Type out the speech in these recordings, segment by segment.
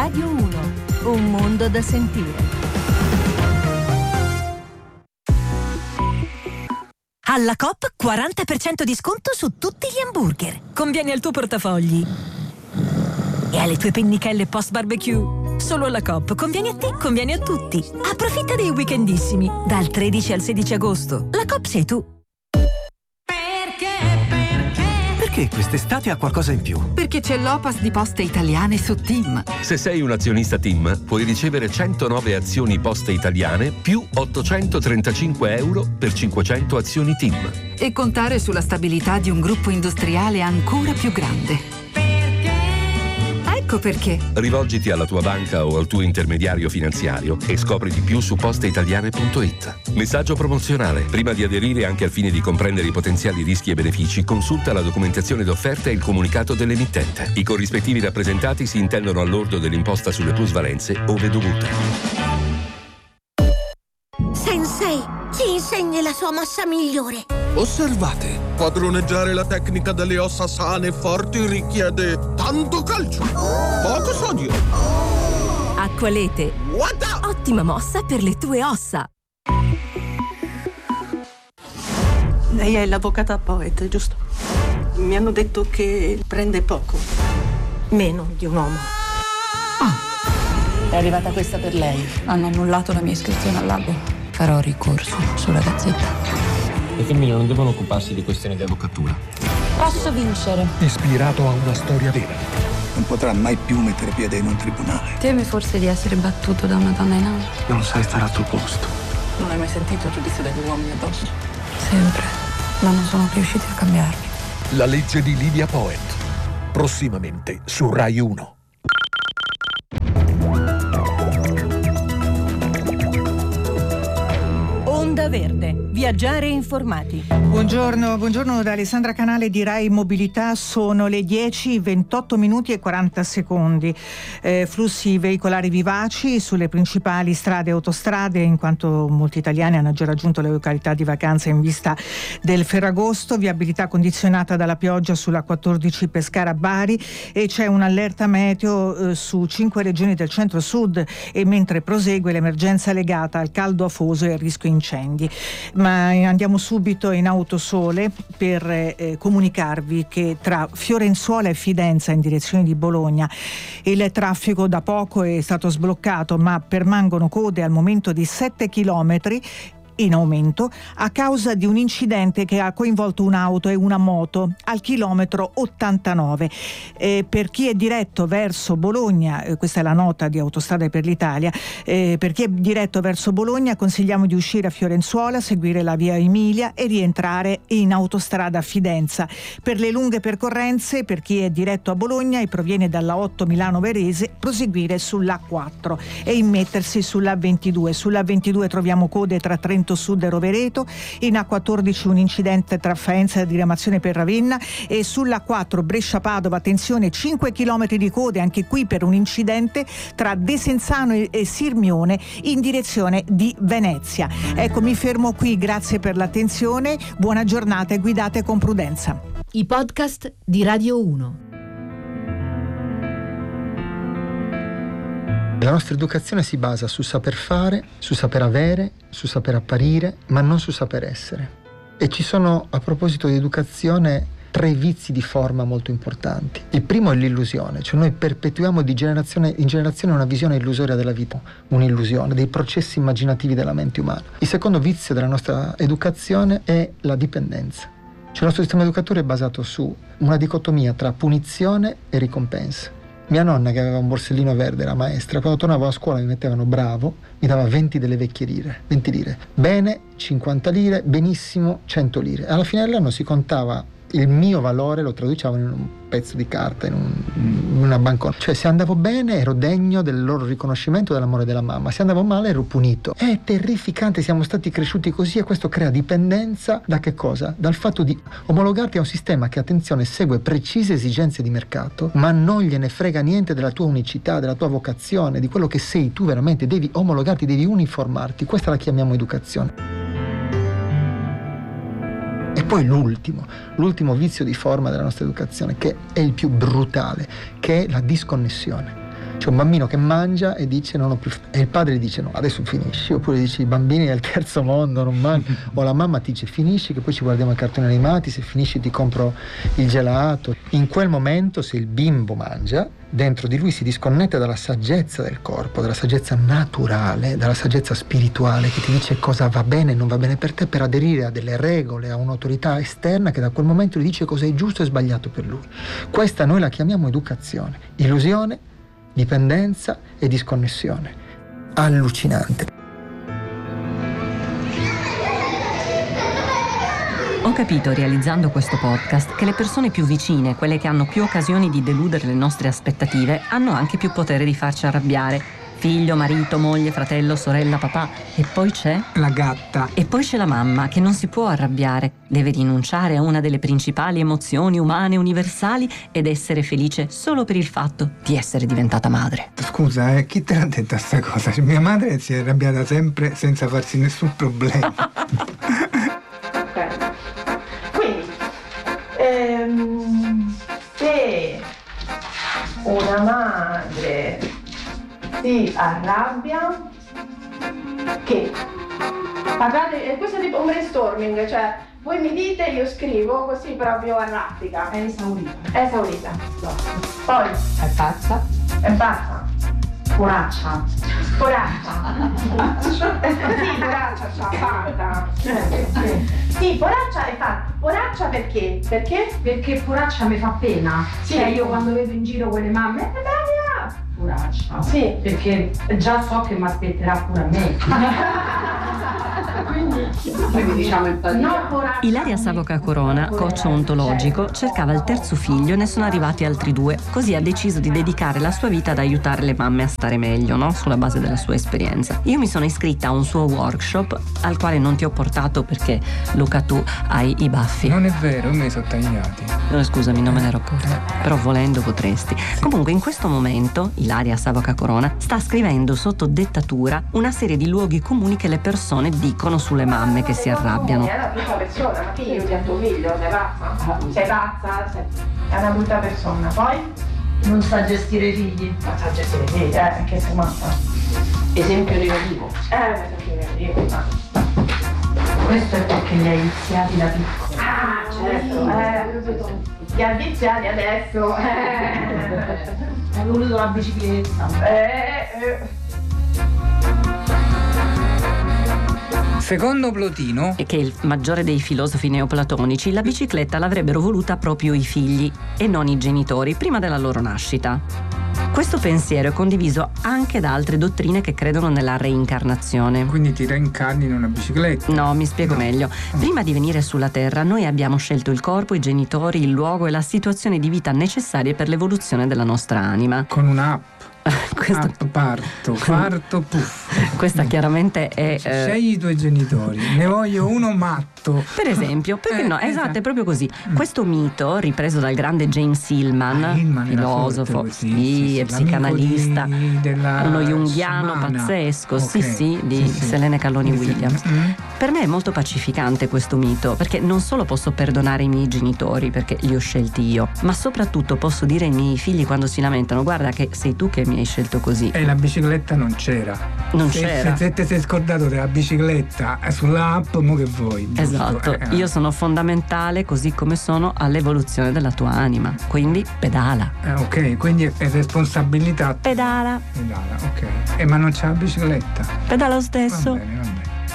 Radio 1, un mondo da sentire. Alla Coop 40% di sconto su tutti gli hamburger. Conviene al tuo portafogli e alle tue pennichelle post barbecue. Solo alla Coop conviene a te, conviene a tutti. Approfitta dei weekendissimi dal 13 al 16 agosto. La Coop sei tu. Perché quest'estate ha qualcosa in più? Perché c'è l'Opas di Poste Italiane su TIM. Se sei un azionista TIM, puoi ricevere 109 azioni Poste Italiane più 835 euro per 500 azioni TIM. E contare sulla stabilità di un gruppo industriale ancora più grande. Ecco perché. Rivolgiti alla tua banca o al tuo intermediario finanziario e scopri di più su posteitaliane.it. Messaggio promozionale. Prima di aderire, anche al fine di comprendere i potenziali rischi e benefici, consulta la documentazione d'offerta e il comunicato dell'emittente. I corrispettivi rappresentati si intendono all'ordo dell'imposta sulle plusvalenze ove dovuta. Sensei, ci insegni la sua mossa migliore. Osservate, padroneggiare la tecnica delle ossa sane e forti richiede tanto calcio, poco sodio. Acqualete. Ottima mossa per le tue ossa. Lei è l'avvocata Poet, giusto? Mi hanno detto che prende poco. Meno di un uomo. È arrivata questa per lei. Hanno annullato la mia iscrizione all'albo. Farò ricorso sulla gazzetta. Le femmine non devono occuparsi di questioni di avvocatura. Posso vincere. Ispirato a una storia vera. Non potrà mai più mettere piede in un tribunale. Temi forse di essere battuto da una donna in aula? Non sai stare al tuo posto. Non hai mai sentito il giudizio degli uomini addosso? Sempre. Ma non sono riusciti a cambiarmi. La legge di Lydia Poet. Prossimamente su Rai 1. Onda Verde. Viaggiare informati. Buongiorno da Alessandra Canale di Rai Mobilità. Sono le 10, 28 minuti e 40 secondi. Flussi veicolari vivaci sulle principali strade e autostrade, in quanto molti italiani hanno già raggiunto le località di vacanza in vista del Ferragosto. Viabilità condizionata dalla pioggia sulla 14 Pescara-Bari e c'è un'allerta meteo su 5 regioni del centro-sud, e mentre prosegue l'emergenza legata al caldo afoso e al rischio incendi. Ma andiamo subito in Autosole per comunicarvi che tra Fiorenzuola e Fidenza in direzione di Bologna il traffico da poco è stato sbloccato, ma permangono code al momento di 7 chilometri in aumento a causa di un incidente che ha coinvolto un'auto e una moto al chilometro 89. Per chi è diretto verso Bologna, questa è la nota di Autostrade per l'Italia, per chi è diretto verso Bologna consigliamo di uscire a Fiorenzuola, seguire la via Emilia e rientrare in autostrada Fidenza. Per le lunghe percorrenze, per chi è diretto a Bologna e proviene dalla 8 Milano-Verese, proseguire sulla 4 e immettersi sulla 22. Sulla 22 troviamo code tra Trento Sud e Rovereto, in A14 un incidente tra Faenza e diramazione per Ravenna, e sulla 4 Brescia-Padova attenzione 5 km di code anche qui per un incidente tra Desenzano e Sirmione in direzione di Venezia. Ecco, mi fermo qui, grazie per l'attenzione, buona giornata e guidate con prudenza. I podcast di Radio 1. La nostra educazione si basa su saper fare, su saper avere, su saper apparire, ma non su saper essere. E ci sono, a proposito di educazione, 3 vizi di forma molto importanti. Il primo è l'illusione, cioè noi perpetuiamo di generazione in generazione una visione illusoria della vita, un'illusione, dei processi immaginativi della mente umana. Il secondo vizio della nostra educazione è la dipendenza. Cioè il nostro sistema educativo è basato su una dicotomia tra punizione e ricompensa. Mia nonna, che aveva un borsellino verde, la maestra, quando tornavo a scuola mi mettevano bravo, mi dava 20 delle vecchie lire, 20 lire. Bene, 50 lire, benissimo, 100 lire. Alla fine dell'anno si contava il mio valore, lo traducevano in un pezzo di carta, in una banconota. Cioè se andavo bene ero degno del loro riconoscimento, dell'amore della mamma, se andavo male ero punito. È terrificante, siamo stati cresciuti così, e questo crea dipendenza da che cosa? Dal fatto di omologarti a un sistema che, attenzione, segue precise esigenze di mercato, ma non gliene frega niente della tua unicità, della tua vocazione, di quello che sei tu veramente. Devi omologarti, devi uniformarti. Questa la chiamiamo educazione. E poi l'ultimo vizio di forma della nostra educazione, che è il più brutale, che è la disconnessione. C'è un bambino che mangia e dice non ho più e il padre dice no, adesso finisci, oppure dici i bambini del terzo mondo non mangiano, o la mamma ti dice finisci che poi ci guardiamo i cartoni animati, se finisci ti compro il gelato. In quel momento, se il bimbo mangia, dentro di lui si disconnette dalla saggezza del corpo, dalla saggezza naturale, dalla saggezza spirituale che ti dice cosa va bene e non va bene per te, per aderire a delle regole, a un'autorità esterna che da quel momento gli dice cosa è giusto e sbagliato per lui. Questa noi la chiamiamo educazione, illusione, dipendenza e disconnessione. Allucinante. Ho capito, realizzando questo podcast, che le persone più vicine, quelle che hanno più occasioni di deludere le nostre aspettative, hanno anche più potere di farci arrabbiare. Figlio, marito, moglie, fratello, sorella, papà. E poi c'è la gatta. E poi c'è la mamma, che non si può arrabbiare. Deve rinunciare a una delle principali emozioni umane universali ed essere felice solo per il fatto di essere diventata madre. Scusa, chi te l'ha detta sta cosa? Mia madre si è arrabbiata sempre senza farsi nessun problema. Se una madre si arrabbia, che parlate, questo è tipo un brainstorming, cioè voi mi dite, io scrivo così proprio a raffica. È esaurita. No. Poi è pazza. Poraccia. Sì, poraccia, fatta. Sì, poraccia è fatta. Poraccia perché? Perché poraccia mi fa pena. Sì. Cioè io quando vedo in giro quelle mamme, poraccia. Sì. Perché già so che mi aspetterà pure a me. Quindi diciamo empatia. Ilaria Savoca Corona, coach ontologico, cercava il terzo figlio e ne sono arrivati altri 2. Così ha deciso di dedicare la sua vita ad aiutare le mamme a stare meglio, no? Sulla base della sua esperienza. Io mi sono iscritta a un suo workshop al quale non ti ho portato perché, Luca, tu hai i baffi. Non è vero, me li sono tagliati. Scusami, non me ne ero accorta. Però volendo potresti. Sì. Comunque in questo momento Ilaria Savoca Corona sta scrivendo sotto dettatura una serie di luoghi comuni che le persone dicono sulle mamme che si arrabbiano. È una brutta persona, ma che io ti a tuo figlio, sei pazza? Sei pazza? È una brutta persona. Poi? Non sa gestire i figli. Non sa gestire i figli, perché sei matta. Esempio negativo. Esempio negativo. Questo è perché li hai viziati da piccolo. Ah, certo. Li ha viziati adesso. Hai voluto la bicicletta. Secondo Plotino, che è il maggiore dei filosofi neoplatonici, la bicicletta l'avrebbero voluta proprio i figli e non i genitori prima della loro nascita. Questo pensiero è condiviso anche da altre dottrine che credono nella reincarnazione. Quindi ti reincarni in una bicicletta? No, mi spiego meglio. Prima di venire sulla Terra noi abbiamo scelto il corpo, i genitori, il luogo e la situazione di vita necessarie per l'evoluzione della nostra anima. Con un'app. Parto, puff. Questa chiaramente è scegli i tuoi genitori, ne voglio uno matto. Per esempio, perché no? Esatto, è proprio così. Questo mito, ripreso dal grande James Hillman, filosofo e psicanalista, uno junghiano pazzesco, di Selene Calloni Williams. Per me è molto pacificante questo mito, perché non solo posso perdonare i miei genitori perché li ho scelti io, ma soprattutto posso dire ai miei figli quando si lamentano: guarda che sei tu che mi hai scelto così. E la bicicletta non c'era. Se ti sei scordato della bicicletta sull'app, mo che vuoi? Esatto, io sono fondamentale così come sono all'evoluzione della tua anima, quindi pedala. Ok, quindi è responsabilità. Pedala, ok. Ma non c'è la bicicletta? Pedala lo stesso. Va bene.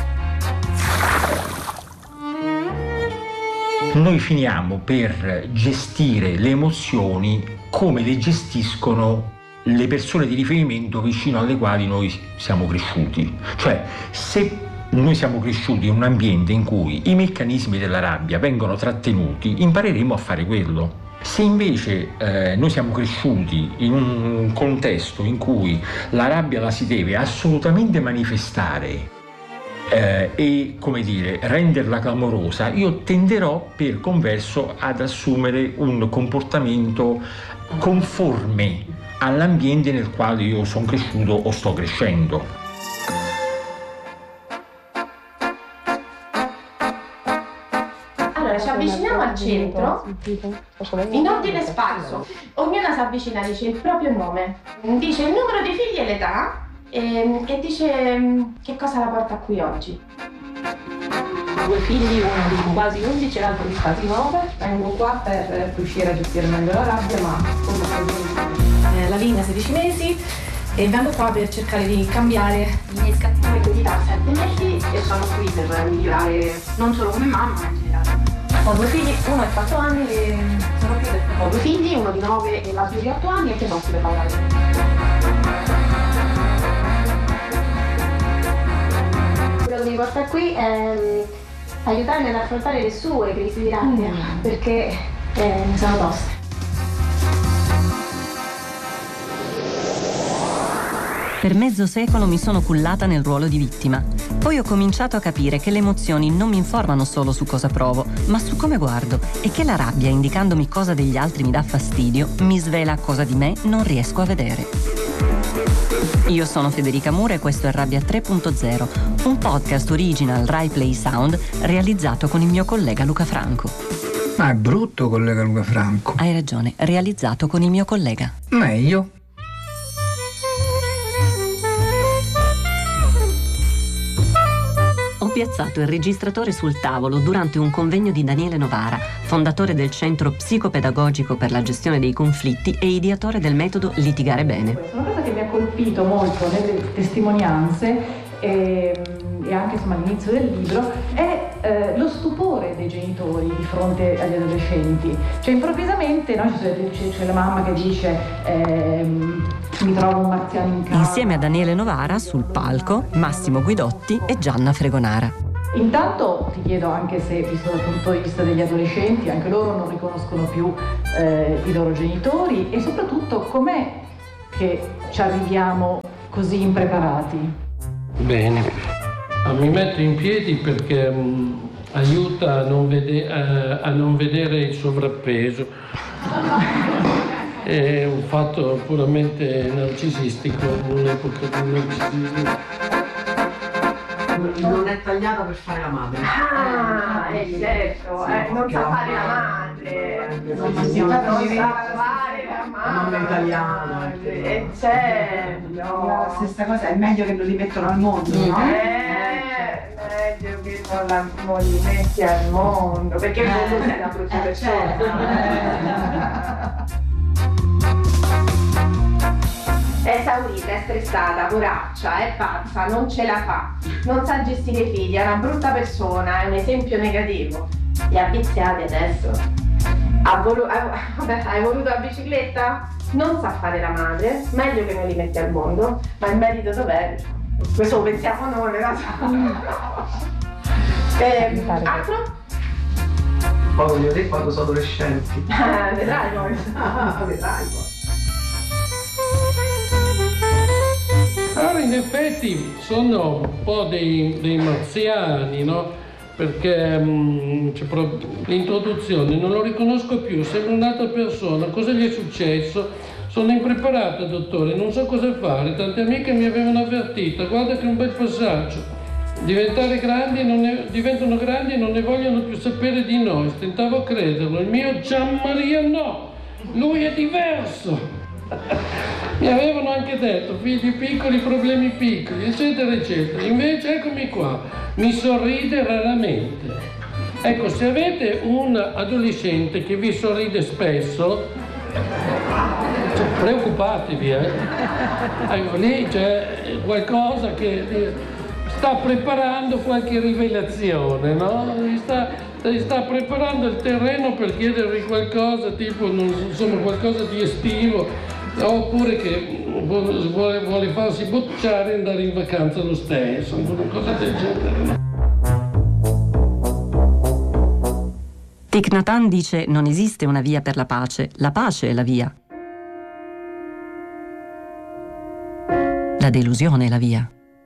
Noi finiamo per gestire le emozioni come le gestiscono le persone di riferimento vicino alle quali noi siamo cresciuti. Cioè, se noi siamo cresciuti in un ambiente in cui i meccanismi della rabbia vengono trattenuti, impareremo a fare quello. Se invece noi siamo cresciuti in un contesto in cui la rabbia la si deve assolutamente manifestare e, come dire, renderla clamorosa, io tenderò per converso ad assumere un comportamento conforme all'ambiente nel quale io sono cresciuto o sto crescendo. Allora, ci avviciniamo al al centro, in ordine sparso. Ognuna si avvicina, dice il proprio nome, dice il numero dei figli e l'età e dice che cosa la porta qui oggi. Ho 2 figli, uno di quasi 11 e l'altro di quasi 9. Vengo qua per riuscire a gestire meglio la rabbia, ma la linea 16 mesi e vengo qua per cercare di cambiare i miei scatti di da 7 mesi e sono qui per migliorare non solo come mamma, ma in generale. Ho 2 figli, uno è 4 anni e sono qui ho 2 figli, uno di 9 e l'altro di 8 anni e che sono qui per lavorare. Quello che mi porta qui è aiutarmi ad affrontare le sue crisi di rabbia, perché mi sono toste. Per mezzo secolo mi sono cullata nel ruolo di vittima. Poi ho cominciato a capire che le emozioni non mi informano solo su cosa provo, ma su come guardo, e che la rabbia, indicandomi cosa degli altri mi dà fastidio, mi svela cosa di me non riesco a vedere. Io sono Federica Mura e questo è Rabbia 3.0, un podcast original Rai Play Sound realizzato con il mio collega Luca Franco. Ma è brutto, collega Luca Franco. Hai ragione, realizzato con il mio collega. Meglio. Ho piazzato il registratore sul tavolo durante un convegno di Daniele Novara, fondatore del Centro Psicopedagogico per la gestione dei conflitti e ideatore del metodo Litigare Bene. Una cosa che mi ha colpito molto nelle testimonianze e anche all'inizio del libro è lo stupore dei genitori di fronte agli adolescenti. Cioè improvvisamente c'è la mamma che dice mi trovo un marziano in casa. Insieme a Daniele Novara sul palco Massimo Guidotti e Gianna Fregonara. Intanto ti chiedo, anche se visto dal punto di vista degli adolescenti, anche loro non riconoscono più i loro genitori, e soprattutto com'è che ci arriviamo così impreparati? Bene, mi metto in piedi perché aiuta a non vedere il sovrappeso. È un fatto puramente narcisistico, un'epoca di narcisismo. Non è tagliata per fare la madre. Certo, non sa fare la madre. Non sa fare la madre. Non è italiana. Certo. La stessa cosa, è meglio che non li mettono al mondo, no? Meglio che non li metti al mondo, perché il mondo è una brutta persona. È esaurita, è stressata, poraccia, è pazza, non ce la fa, non sa gestire i figli, è una brutta persona, è un esempio negativo. Li ha viziati adesso. Hai voluto la bicicletta? Non sa fare la madre, meglio che non li metti al mondo, ma il merito dov'è? Questo lo pensiamo noi, altro? Poi voglio vedere quando sono adolescenti. Vedrai poi. Vedrai poi. Allora, in effetti sono un po' dei marziani, no? Perché l'introduzione non lo riconosco più, sembra un'altra persona. Cosa gli è successo? Sono impreparata, dottore, non so cosa fare. Tante amiche mi avevano avvertita, guarda che è un bel passaggio. Diventano grandi e non ne vogliono più sapere di noi. Stentavo a crederlo. Il mio Gianmaria no, lui è diverso. Mi avevano anche detto figli piccoli, problemi piccoli, eccetera eccetera. Invece eccomi qua, mi sorride raramente. Ecco, se avete un adolescente che vi sorride spesso, preoccupatevi, Ecco, lì c'è qualcosa che sta preparando qualche rivelazione, no? Sta preparando il terreno per chiedervi qualcosa, tipo insomma qualcosa di estivo, oppure che vuole farsi bocciare e andare in vacanza lo stesso, una cosa del genere. Thich Nhat Hanh dice: non esiste una via per la pace è la via. La delusione è la via.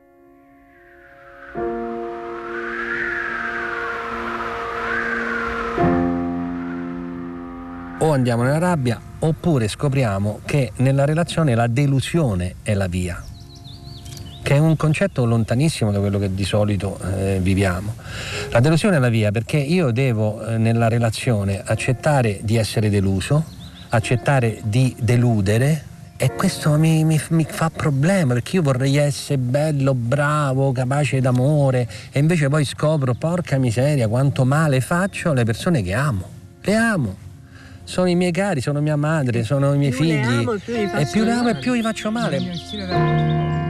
O andiamo nella rabbia, oppure scopriamo che nella relazione la delusione è la via. che è un concetto lontanissimo da quello che di solito viviamo. La delusione è la via, perché io devo nella relazione accettare di essere deluso, accettare di deludere, e questo mi fa problema, perché io vorrei essere bello, bravo, capace d'amore, e invece poi scopro, porca miseria, quanto male faccio alle persone che amo. Le amo. Sono i miei cari, sono mia madre, sono i miei figli. E più le amo e più gli faccio male.